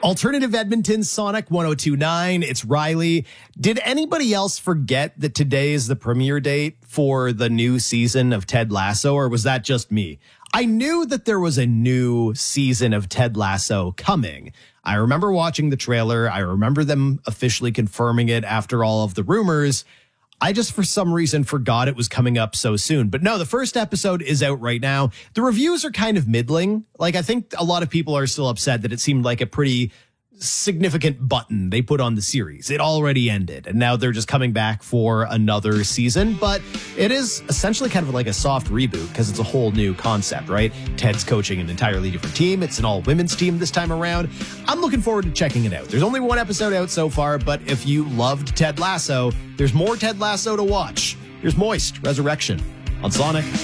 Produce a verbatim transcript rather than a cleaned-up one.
Alternative Edmonton, Sonic one oh two point nine. It's Riley. Did anybody else forget that today is the premiere date for the new season of Ted Lasso, or was that just me? I knew that there was a new season of Ted Lasso coming. I remember watching the trailer. I remember them officially confirming it after all of the rumors. I just, for some reason, forgot it was coming up so soon. But no, the first episode is out right now. The reviews are kind of middling. Like, I think a lot of people are still upset that it seemed like a pretty significant button they put on the series. It already ended, and now they're just coming back for another season. But it is essentially kind of like a soft reboot because it's a whole new concept, right? Ted's coaching an entirely different team. It's an all-women's team this time around. I'm looking forward to checking it out. There's only one episode out so far, but if you loved Ted Lasso, there's more Ted Lasso to watch. Here's Moist, Resurrection on Sonic.